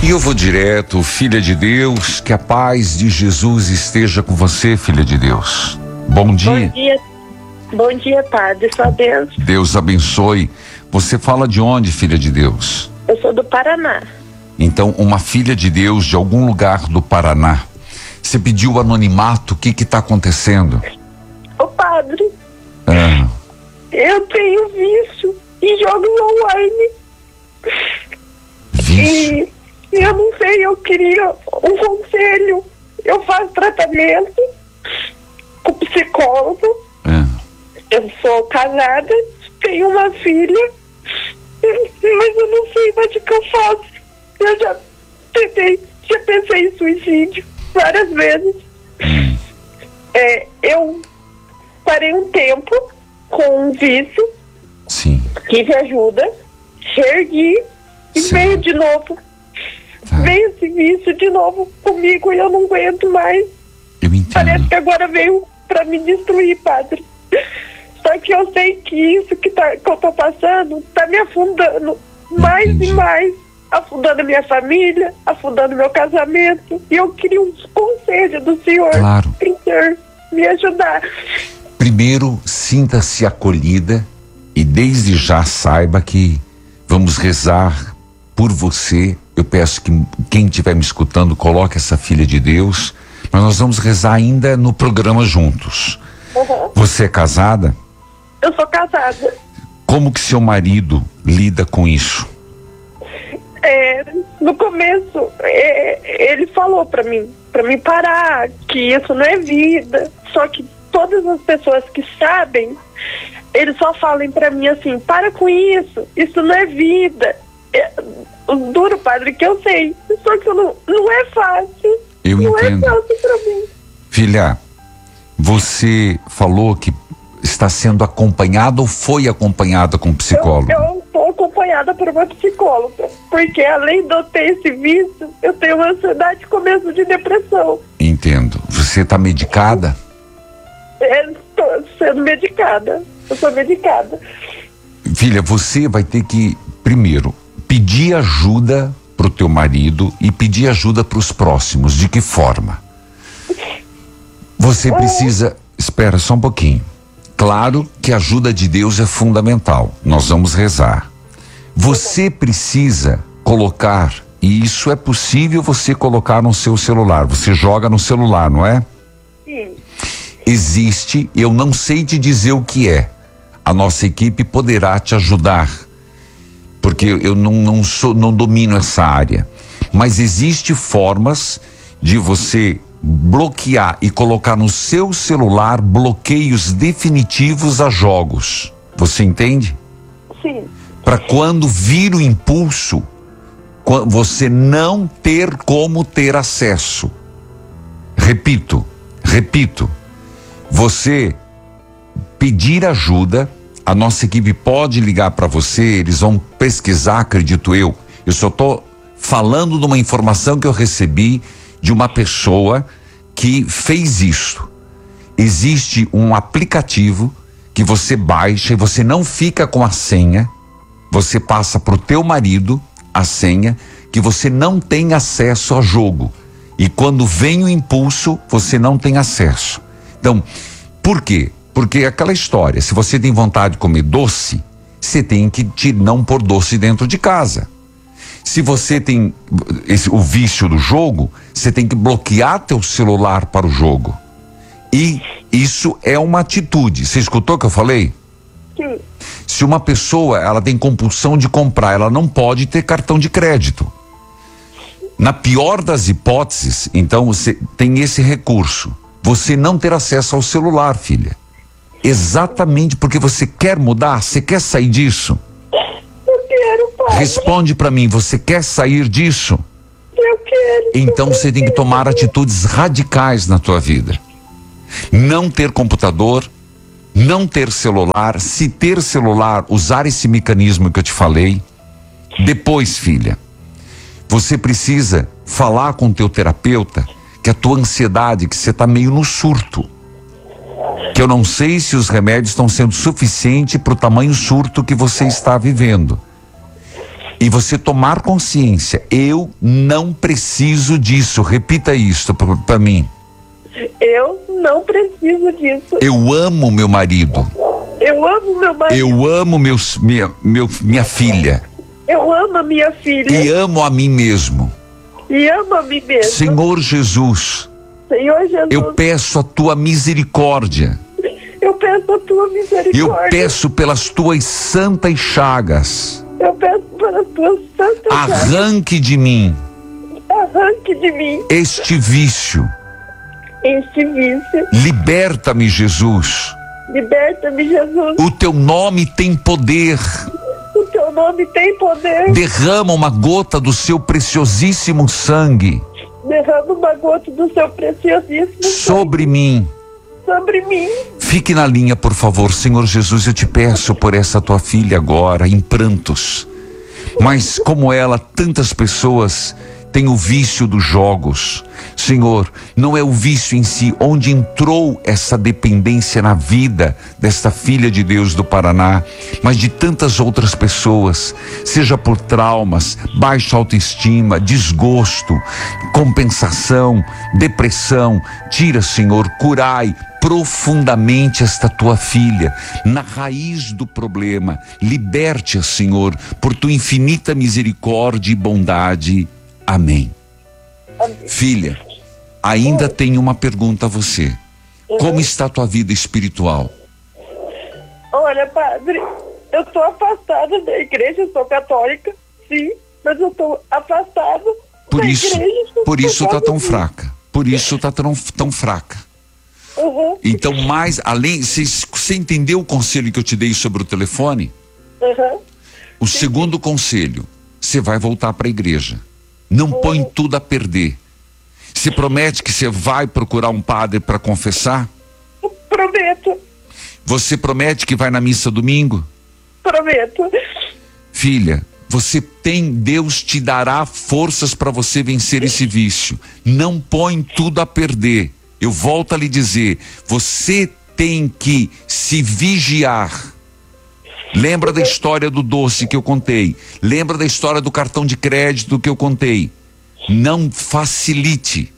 E eu vou direto, filha de Deus, que a paz de Jesus esteja com você, filha de Deus. Bom dia. Bom dia, padre, sua Deus. Deus abençoe. Você fala de onde, filha de Deus? Eu sou do Paraná. Então, uma filha de Deus de algum lugar do Paraná. Você pediu anonimato, o que está acontecendo? Ô padre, Ah, eu tenho vício em jogos online. vício. E eu não sei, eu queria um conselho. Eu faço tratamento com psicólogo. Ah, Eu sou casada, tenho uma filha, mas eu não sei mais o que eu faço. Eu já pensei em suicídio várias vezes. Eu parei um tempo com um vício, sim. tive ajuda, reergui e Sim. veio de novo. Tá. Veio esse vício de novo comigo e eu não aguento mais. Eu entendo. Parece que agora veio pra me destruir, padre. Só que eu sei que isso que eu tô passando tá me afundando mais Entendi. e mais. Afundando minha família, afundando meu casamento. E eu queria um conselho do senhor. Claro. Pro senhor me ajudar. Primeiro, sinta-se acolhida e desde já saiba que vamos rezar por você. Eu peço que quem estiver me escutando coloque essa filha de Deus, mas nós vamos rezar ainda no programa juntos. Uhum. Você é casada? Eu sou casada. Como que seu marido lida com isso? No começo, ele falou pra mim parar, que isso não é vida. Só que todas as pessoas que sabem, eles só falam pra mim assim, para com isso não é vida. Duro, padre, que eu sei. Só que não é fácil. Eu não entendo. é fácil pra mim. Filha, você falou que está sendo acompanhada ou foi acompanhada com psicólogo? Eu estou acompanhada por uma psicóloga, porque além de eu ter esse vício, eu tenho ansiedade e começo de depressão. Entendo. Você está medicada? Estou sendo medicada. Eu sou medicada. Filha, você vai ter que, primeiro, pedir ajuda pro teu marido e pedir ajuda para os próximos. De que forma? Você precisa... Espera só um pouquinho. Claro que a ajuda de Deus é fundamental. Nós vamos rezar. Você precisa colocar, e isso é possível você colocar no seu celular. Você joga no celular, não é? Sim. Existe, eu não sei te dizer o que é. A nossa equipe poderá te ajudar, porque eu não domino essa área. Mas existe formas de você bloquear e colocar no seu celular bloqueios definitivos a jogos. Você entende? Sim. Para quando vir o impulso, você não ter como ter acesso. Repito, você pedir ajuda, a nossa equipe pode ligar para você, eles vão pesquisar, acredito eu. Eu só estou falando de uma informação que eu recebi de uma pessoa que fez isso. Existe um aplicativo que você baixa e você não fica com a senha, você passa pro teu marido a senha, que você não tem acesso ao jogo. E quando vem o impulso, você não tem acesso. Então, por quê? Porque aquela história, se você tem vontade de comer doce, você tem que não pôr doce dentro de casa. Se você tem o vício do jogo, você tem que bloquear teu celular para o jogo. E isso é uma atitude. Você escutou o que eu falei? Sim. Se uma pessoa, ela tem compulsão de comprar, ela não pode ter cartão de crédito. Na pior das hipóteses, então você tem esse recurso. Você não ter acesso ao celular, filha. Exatamente porque você quer mudar, você quer sair disso. Eu quero, pai. Responde pra mim, você quer sair disso? Eu quero. Então você tem que tomar atitudes radicais na tua vida. Não ter computador, não ter celular, se ter celular, usar esse mecanismo que eu te falei. Depois, filha, você precisa falar com o teu terapeuta que a tua ansiedade, que você está meio no surto. Que eu não sei se os remédios estão sendo suficientes para o tamanho surto que você está vivendo. E você tomar consciência, eu não preciso disso. Repita isso para mim. Eu não preciso disso. Eu amo meu marido. Eu amo meu marido. Eu amo minha filha. Eu amo a minha filha. E amo a mim mesmo. E amo a mim mesmo. Senhor Jesus, Senhor Jesus, eu peço a tua misericórdia. eu peço a tua misericórdia. Eu peço pelas tuas santas chagas. Eu peço pelas tuas santas chagas. Arranque de mim Arranque de mim este vício. este vício. Liberta-me, Jesus. Liberta-me, Jesus. O teu nome tem poder. O teu nome tem poder. Derrama uma gota do seu preciosíssimo sangue Derrama uma gota do seu preciosíssimo sobre sangue mim. sobre mim. Fique na linha, por favor. Senhor Jesus, eu te peço por essa tua filha agora, em prantos. Mas como ela, tantas pessoas têm o vício dos jogos. Senhor, não é o vício em si, onde entrou essa dependência na vida desta filha de Deus do Paraná, mas de tantas outras pessoas, seja por traumas, baixa autoestima, desgosto, compensação, depressão. Tira, Senhor, curai profundamente esta tua filha, na raiz do problema. Liberte-a, Senhor, por tua infinita misericórdia e bondade. Amém. Amém. Filha, ainda tenho uma pergunta a você. Como está a tua vida espiritual? Olha, padre, eu estou afastada da igreja, eu sou católica, sim, mas eu estou afastada Por da isso, igreja. por isso está tão disso. fraca. Por isso está tão fraca. Uhum, Então, mais além, você entendeu o conselho que eu te dei sobre o telefone? uhum. O segundo conselho, você vai voltar para a igreja. Não põe tudo a perder. Você promete que você vai procurar um padre para confessar? Prometo, Você promete que vai na missa domingo? prometo. Filha, Deus te dará forças para você vencer esse vício. Não põe tudo a perder. Eu volto a lhe dizer, você tem que se vigiar. Lembra da história do doce que eu contei? Lembra da história do cartão de crédito que eu contei? Não facilite.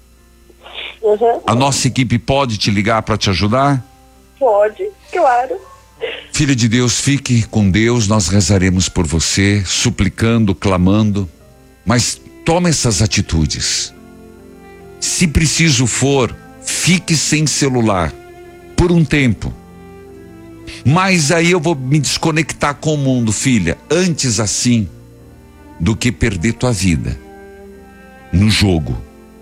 Uhum. A nossa equipe pode te ligar para te ajudar? Pode, claro. Filha de Deus, fique com Deus, nós rezaremos por você, suplicando, clamando, mas tome essas atitudes. Se preciso for, fique sem celular, por um tempo. Mas aí eu vou me desconectar com o mundo, filha, antes assim, do que perder tua vida no jogo.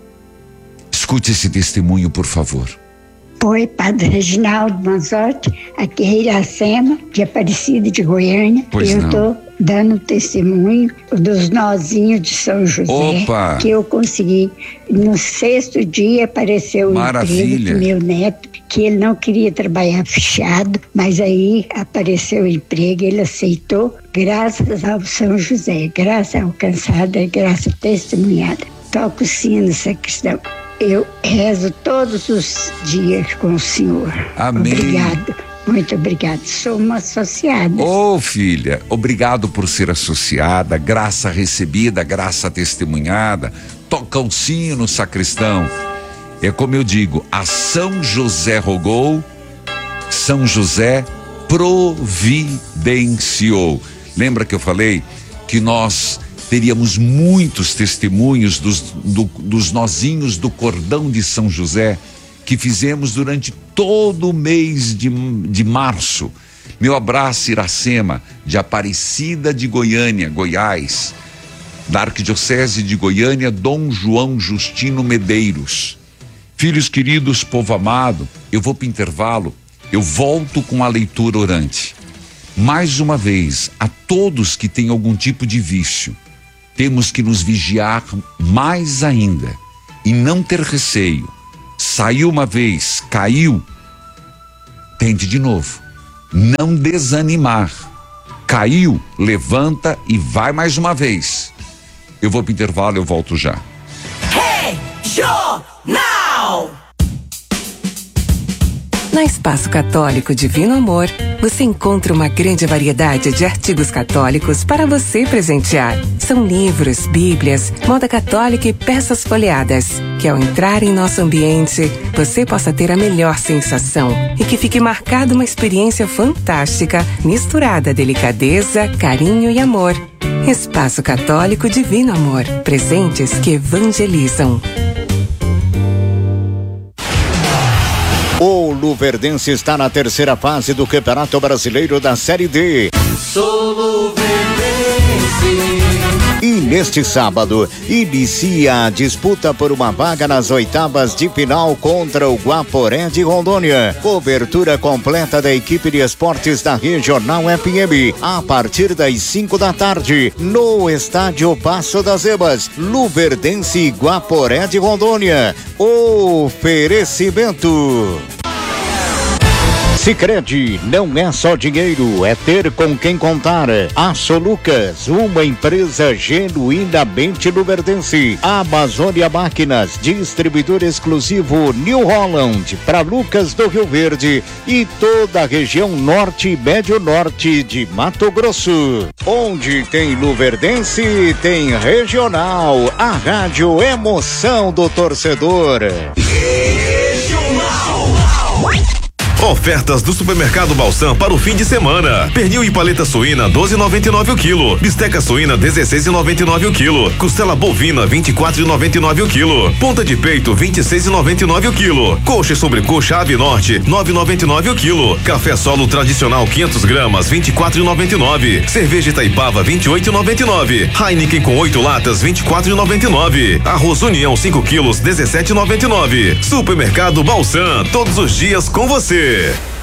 Escute esse testemunho, por favor. Oi, Padre Reginaldo Manzotti, aqui é Iracema, de Aparecida de Goiânia. Pois eu não. estou dando testemunho dos nozinhos de São José. Opa! Que eu consegui. No 6º dia apareceu o Maravilha. emprego do meu neto, que ele não queria trabalhar fechado, mas aí apareceu o emprego, ele aceitou, graças ao São José, graça alcançada, graça testemunhada. Toco o sino, sacristão. Eu rezo todos os dias com o Senhor. Amém. Obrigado, muito obrigado. Sou uma associada. Ô, filha, obrigado por ser associada, graça recebida, graça testemunhada. Toca o sino, sacristão. É como eu digo, a São José rogou, São José providenciou. Lembra que eu falei que nós teríamos muitos testemunhos dos nozinhos do cordão de São José que fizemos durante todo o mês de março. Meu abraço, Iracema, de Aparecida de Goiânia, Goiás, da Arquidiocese de Goiânia, Dom João Justino Medeiros. Filhos queridos, povo amado, eu vou para o intervalo, eu volto com a leitura orante. Mais uma vez, a todos que têm algum tipo de vício, temos que nos vigiar mais ainda e não ter receio. Saiu uma vez, caiu, tente de novo. Não desanimar. Caiu, levanta e vai mais uma vez. Eu vou para o intervalo, eu volto já. Regional! Na Espaço Católico Divino Amor, você encontra uma grande variedade de artigos católicos para você presentear. São livros, bíblias, moda católica e peças folheadas, que ao entrar em nosso ambiente, você possa ter a melhor sensação e que fique marcada uma experiência fantástica, misturada delicadeza, carinho e amor. Espaço Católico Divino Amor, presentes que evangelizam. O Luverdense está na terceira fase do Campeonato Brasileiro da Série D. Sou luverdense. E neste sábado, inicia a disputa por uma vaga nas oitavas de final contra o Guaporé de Rondônia. Cobertura completa da equipe de esportes da Regional FM, a partir das 5 da tarde, no estádio Passo das Ebas, Luverdense e Guaporé de Rondônia. Oferecimento. Sicredi, não é só dinheiro, é ter com quem contar. Aço Lucas, uma empresa genuinamente luverdense. Amazônia Máquinas, distribuidor exclusivo New Holland para Lucas do Rio Verde e toda a região norte e médio norte de Mato Grosso. Onde tem luverdense, tem regional. A rádio emoção do torcedor. Ofertas do Supermercado Balsam para o fim de semana. Pernil e paleta suína 12,99 o quilo. Bisteca suína 16,99 o quilo. Costela bovina 24,99 o quilo. Ponta de peito 26,99 o quilo. Coxa e sobrecoxa Ave Norte 9,99 o quilo. Café Solo tradicional 500 gramas 24,99. Cerveja Itaipava 28,99. Heineken com 8 latas 24,99. Arroz União 5 quilos 17,99. Supermercado Balsam, todos os dias com você.